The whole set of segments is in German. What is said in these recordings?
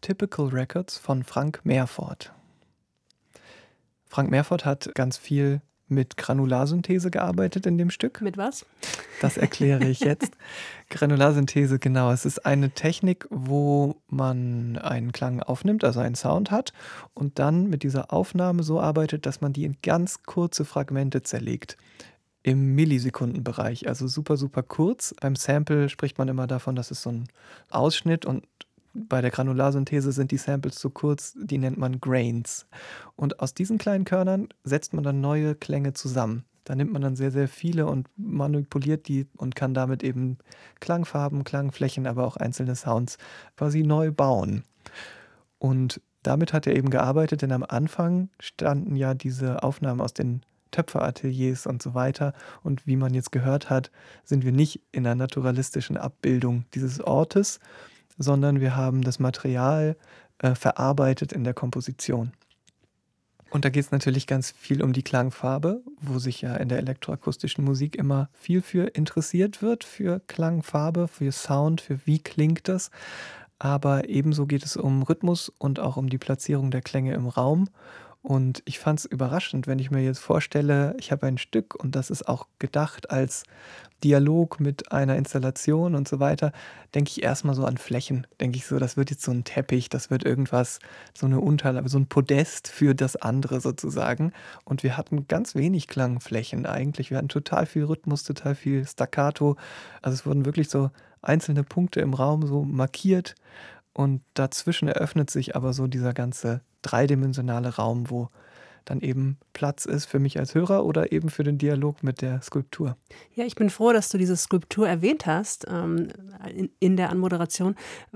Typical Records von Frank Merford. Frank Merford hat ganz viel mit Granularsynthese gearbeitet in dem Stück. Mit was? Das erkläre ich jetzt. Granularsynthese, genau. Es ist eine Technik, wo man einen Klang aufnimmt, also einen Sound hat und dann mit dieser Aufnahme so arbeitet, dass man die in ganz kurze Fragmente zerlegt. Im Millisekundenbereich, also super, super kurz. Beim Sample spricht man immer davon, das ist so ein Ausschnitt, und bei der Granularsynthese sind die Samples so kurz, die nennt man Grains. Und aus diesen kleinen Körnern setzt man dann neue Klänge zusammen. Da nimmt man dann sehr, sehr viele und manipuliert die und kann damit eben Klangfarben, Klangflächen, aber auch einzelne Sounds quasi neu bauen. Und damit hat er eben gearbeitet, denn am Anfang standen ja diese Aufnahmen aus den Töpferateliers und so weiter. Und wie man jetzt gehört hat, sind wir nicht in einer naturalistischen Abbildung dieses Ortes, sondern wir haben das Material verarbeitet in der Komposition. Und da geht es natürlich ganz viel um die Klangfarbe, wo sich ja in der elektroakustischen Musik immer viel für interessiert wird, für Klangfarbe, für Sound, für wie klingt das. Aber ebenso geht es um Rhythmus und auch um die Platzierung der Klänge im Raum. Und ich fand es überraschend, wenn ich mir jetzt vorstelle, ich habe ein Stück und das ist auch gedacht als Dialog mit einer Installation und so weiter, denke ich erstmal so an Flächen. Denke ich so, das wird jetzt so ein Teppich, das wird irgendwas, so eine Unterlage, so ein Podest für das andere sozusagen. Und wir hatten ganz wenig Klangflächen eigentlich. Wir hatten total viel Rhythmus, total viel Staccato. Also es wurden wirklich so einzelne Punkte im Raum so markiert. Und dazwischen eröffnet sich aber so dieser ganze dreidimensionale Raum, wo dann eben Platz ist für mich als Hörer oder eben für den Dialog mit der Skulptur. Ja, ich bin froh, dass du diese Skulptur erwähnt hast in der Anmoderation,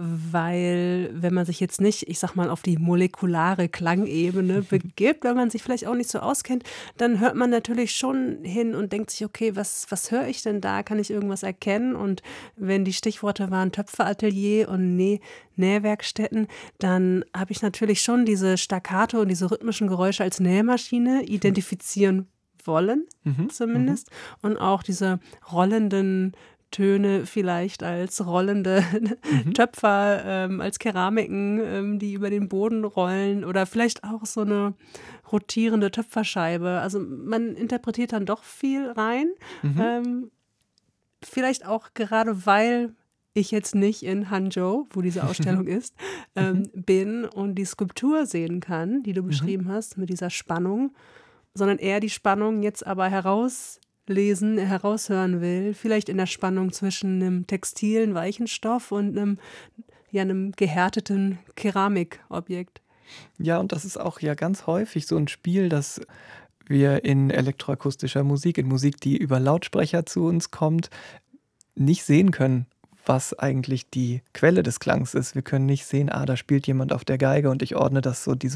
weil wenn man sich jetzt nicht, ich sag mal, auf die molekulare Klangebene begibt, wenn man sich vielleicht auch nicht so auskennt, dann hört man natürlich schon hin und denkt sich, okay, was höre ich denn da? Kann ich irgendwas erkennen? Und wenn die Stichworte waren Töpferatelier und Nähwerkstätten, dann habe ich natürlich schon diese Staccato und diese rhythmischen Geräusche als Nähmaschine identifizieren wollen, zumindest. Und auch diese rollenden Töne vielleicht als rollende Töpfer, als Keramiken, die über den Boden rollen oder vielleicht auch so eine rotierende Töpferscheibe. Also man interpretiert dann doch viel rein. Vielleicht auch gerade, weil ich jetzt nicht in Hangzhou, wo diese Ausstellung ist, bin und die Skulptur sehen kann, die du beschrieben hast, mit dieser Spannung, sondern eher die Spannung jetzt aber heraushören will, vielleicht in der Spannung zwischen einem textilen, weichen Stoff und einem gehärteten Keramikobjekt. Ja, und das ist auch ja ganz häufig so ein Spiel, dass wir in elektroakustischer Musik, in Musik, die über Lautsprecher zu uns kommt, nicht sehen können, was eigentlich die Quelle des Klangs ist. Wir können nicht sehen, da spielt jemand auf der Geige und ich ordne das so, diese